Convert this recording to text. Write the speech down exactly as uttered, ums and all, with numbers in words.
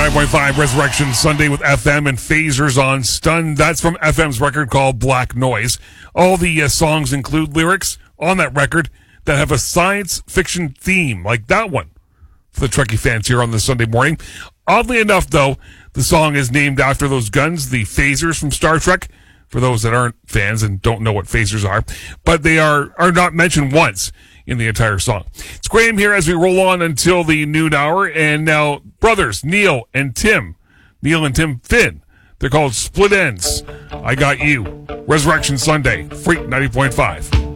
nine point five Resurrection Sunday with F M and Phasers on Stun. That's from F M's record called Black Noise. All the uh, songs include lyrics on that record that have a science fiction theme, like that one, for the Trekkie fans here on this Sunday morning. Oddly enough, though, the song is named after those guns, the phasers from Star Trek, for those that aren't fans and don't know what phasers are. But they are, are not mentioned once in the entire song. It's Graham here as we roll on until the noon hour. And now, brothers, Neil and Tim, Neil and Tim Finn, they're called Split Ends. I Got You. Resurrection Sunday, Freak ninety point five.